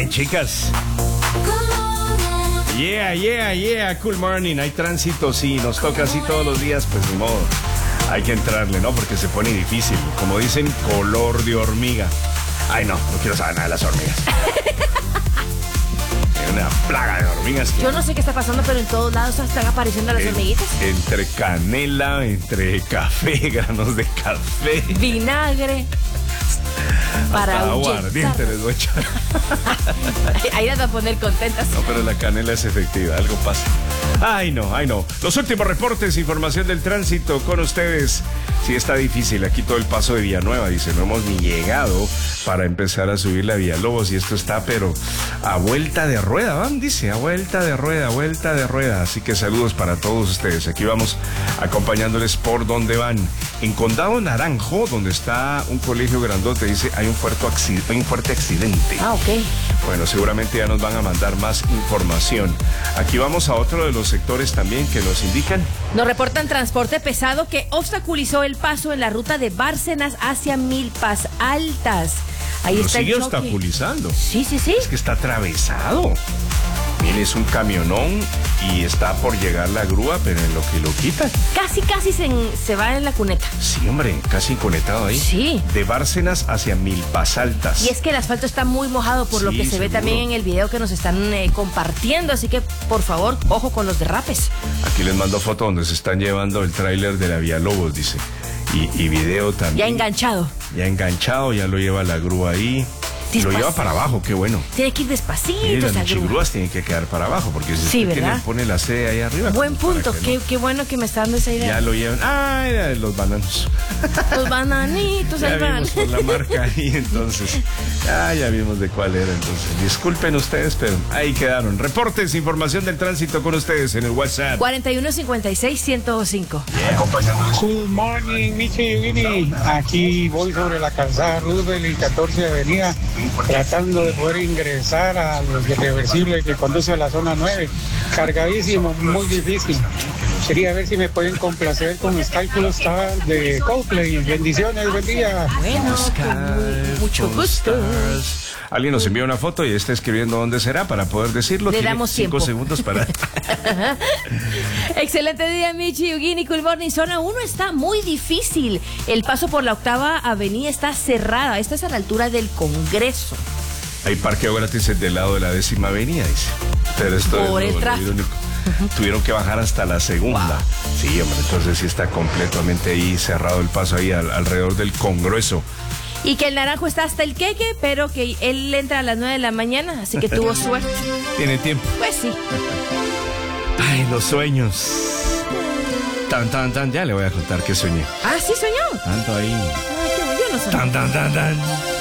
bien, chicas. Yeah, cool morning. Hay tránsito, sí, nos toca así todos los días, pues ni modo. Hay que entrarle, ¿no? Porque se pone difícil. Como dicen, color de hormiga. Ay, no quiero saber nada de las hormigas. Hay una plaga de hormigas. Yo no sé qué está pasando, pero en todos lados están apareciendo las hormiguitas. Entre canela, entre café, granos de café. Vinagre. Para aguardiente les voy a echar. Ahí las va a poner contentas. No, pero la canela es efectiva, algo pasa. Ay, no. Los últimos reportes, información del tránsito con ustedes. Sí, está difícil. Aquí todo el paso de Villanueva, dice, no hemos ni llegado para empezar a subir la Villalobos y esto está, pero a vuelta de rueda, ¿van? Dice, a vuelta de rueda. Así que saludos para todos ustedes. Aquí vamos acompañándoles por donde van. En Condado Naranjo, donde está un colegio grandote, dice, hay un fuerte accidente. Ah, ok. Bueno, seguramente ya nos van a mandar más información. Aquí vamos a otro de los sectores también que nos indican. Nos reportan transporte pesado que obstaculizó el paso en la ruta de Bárcenas hacia Milpas Altas. Ahí Lo está sigue el choque. obstaculizando. Sí. Es que está atravesado. Mire, es un camionón y está por llegar la grúa, pero en lo que lo quitan. Casi se va en la cuneta. Sí, hombre, casi conectado ahí. Sí. De Bárcenas hacia Milpas Altas. Y es que el asfalto está muy mojado por lo que se ve también en el video que nos están compartiendo. Así que, por favor, ojo con los derrapes. Aquí les mando foto donde se están llevando el tráiler de la Villalobos, dice. Y video también. Ya enganchado. Ya lo lleva la grúa ahí. Lo lleva para abajo, qué bueno. Tiene que ir despacito. Las michigrúas tienen que quedar para abajo, porque si usted pone la sede ahí arriba. Buen punto, qué bueno que me está dando esa idea. Ya lo llevan. Ay, los bananos. Los bananitos, ahí van. Ya vimos por la marca ahí, entonces. Ya vimos de cuál era, entonces. Disculpen ustedes, pero ahí quedaron. Reportes, información del tránsito con ustedes en el WhatsApp. 4156-105. Good morning, Michi y Vini. Aquí voy sobre la calzada Roosevelt y 14 Avenida, tratando de poder ingresar al reversible que conduce a la zona 9. Cargadísimo, muy difícil. Quería ver si me pueden complacer con los cálculos de Coldplay. Bendiciones, buen día. Bueno, con mucho gusto. Alguien nos envía una foto y está escribiendo dónde será para poder decirlo. Le Tiene damos 5 tiempo. segundos para... Excelente día, Michi, Eugene, Cool Morning. Zona 1 está muy difícil. El paso por la 8ª Avenida está cerrada. Esta es a la altura del Congreso. Hay parqueo gratis del lado de la 10ª Avenida, dice. Pero esto Por es el tráfico. irónico. Tuvieron que bajar hasta la 2ª. Wow. Sí, hombre, entonces sí está completamente ahí cerrado el paso ahí alrededor del Congreso. Y que el Naranjo está hasta el queque, pero que él entra a las 9 de la mañana, así que tuvo suerte. Tiene tiempo. Pues sí. Ay, los sueños. Ya le voy a contar qué soñé. Ah, ¿sí soñó? Tanto ahí. Ay, yo no soñé. Tan.